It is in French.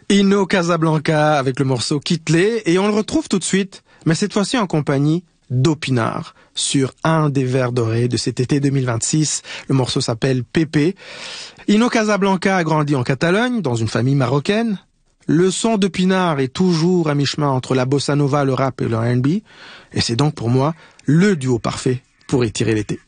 Inno Casablanca avec le morceau Kittley et on le retrouve tout de suite, mais cette fois-ci en compagnie d'Opinard sur un des vers dorés de cet été 2026. Le morceau s'appelle Pépé. Inno Casablanca a grandi en Catalogne, dans une famille marocaine. Le son d'Opinard est toujours à mi-chemin entre la bossa nova, le rap et le R&B. Et c'est donc pour moi le duo parfait pour étirer l'été.